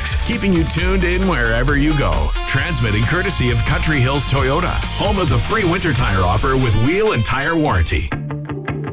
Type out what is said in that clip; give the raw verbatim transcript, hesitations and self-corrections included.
classics, keeping you tuned in wherever you go. Transmitting courtesy of Country Hills Toyota, home of the free winter tire offer with wheel and tire warranty.